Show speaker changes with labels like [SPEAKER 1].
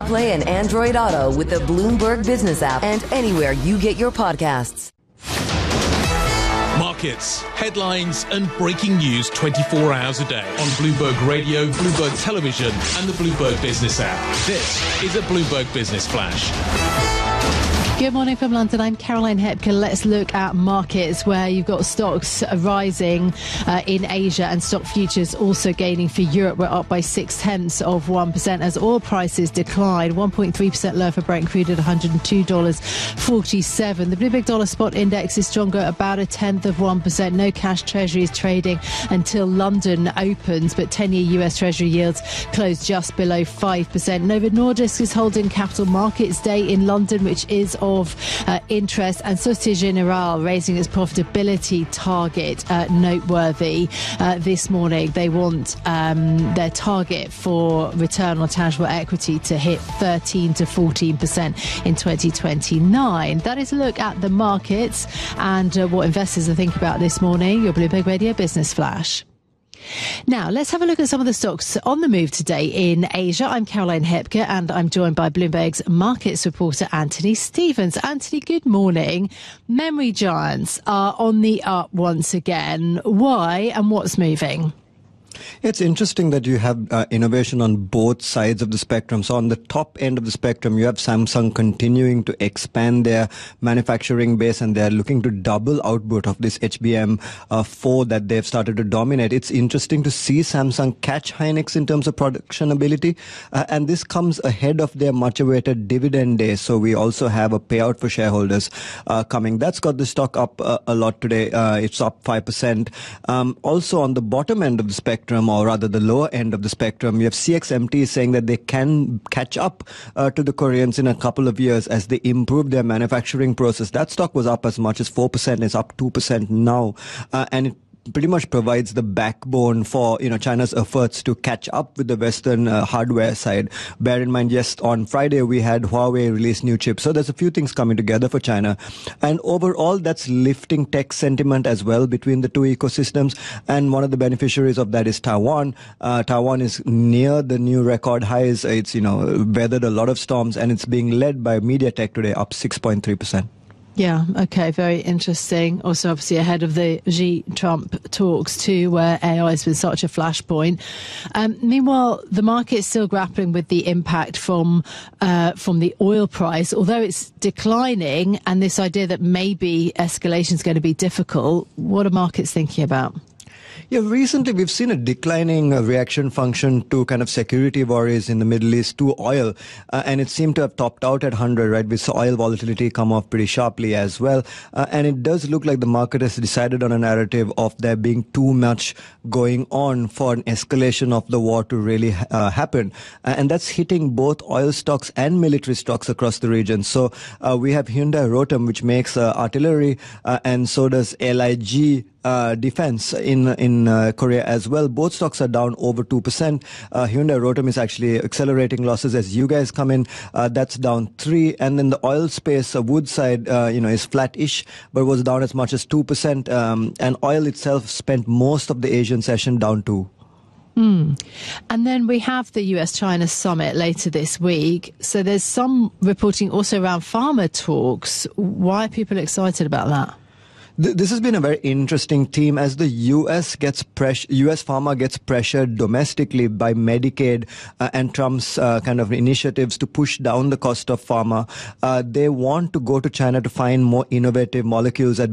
[SPEAKER 1] CarPlay and Android Auto with the Bloomberg Business app and anywhere you get your podcasts.
[SPEAKER 2] Markets, headlines and breaking news 24 hours a day on Bloomberg Radio, Bloomberg Television and the Bloomberg Business app. This is a Bloomberg Business Flash.
[SPEAKER 3] Good morning from London. I'm Caroline Hepker. Let's look at markets where you've got stocks rising in Asia and stock futures also gaining for Europe. We're up by 0.6% as oil prices decline. 1.3% lower for Brent crude at $102.47. The Bloomberg Dollar Spot Index is stronger, about 0.1%. No cash treasuries trading until London opens, but 10-year US Treasury yields closed just below 5%. Novo Nordisk is holding Capital Markets Day in London, which is of interest, and Societe Generale raising its profitability target noteworthy this morning. They want their target for return on tangible equity to hit 13 to 14% in 2029. That is a look at the markets and what investors are thinking about this morning. Your Bloomberg Radio Business Flash. Now, let's have a look at some of the stocks on the move today in Asia. I'm Caroline Hepker and I'm joined by Bloomberg's markets reporter Anthony Stevens. Anthony, good morning. Memory giants are on the up once again. Why and what's moving?
[SPEAKER 4] It's interesting that you have innovation on both sides of the spectrum. So on the top end of the spectrum, you have Samsung continuing to expand their manufacturing base, and they're looking to double output of this HBM4 that they've started to dominate. It's interesting to see Samsung catch Hynix in terms of production ability, and this comes ahead of their much-awaited dividend day. So we also have a payout for shareholders coming. That's got the stock up a lot today. It's up 5%. Also on the bottom end of the spectrum, or rather the lower end of the spectrum, you have CXMT saying that they can catch up to the Koreans in a couple of years as they improve their manufacturing process. That stock was up as much as 4%. It's up 2% now, and it pretty much provides the backbone for China's efforts to catch up with the Western hardware side. Bear in mind, yes, on Friday we had Huawei release new chips, so there's a few things coming together for China, and overall that's lifting tech sentiment as well between the two ecosystems. And one of the beneficiaries of that is Taiwan. Taiwan is near the new record highs. It's weathered a lot of storms, and it's being led by MediaTek today, up 6.3%.
[SPEAKER 3] Yeah, okay, very interesting. Also, obviously, ahead of the Xi-Trump talks too, where AI has been such a flashpoint. Meanwhile, the market is still grappling with the impact from the oil price, although it's declining, and this idea that maybe escalation is going to be difficult. What are markets thinking about?
[SPEAKER 4] Yeah, recently we've seen a declining reaction function to kind of security worries in the Middle East to oil, and it seemed to have topped out at 100, right? We saw oil volatility come off pretty sharply as well, and it does look like the market has decided on a narrative of there being too much going on for an escalation of the war to really happen, and that's hitting both oil stocks and military stocks across the region. So we have Hyundai Rotem, which makes artillery, and so does LIG defense in Korea as well. Both stocks are down over 2%. Hyundai Rotem is actually accelerating losses as you guys come in. That's down 3%. And then the oil space, Woodside, is flat-ish, but was down as much as 2%. And oil itself spent most of the Asian session down 2%.
[SPEAKER 3] And then we have the US-China summit later this week. So there's some reporting also around pharma talks. Why are people excited about that?
[SPEAKER 4] This has been a very interesting theme as the U.S. pharma gets pressured domestically by Medicaid and Trump's kind of initiatives to push down the cost of pharma. They want to go to China to find more innovative molecules at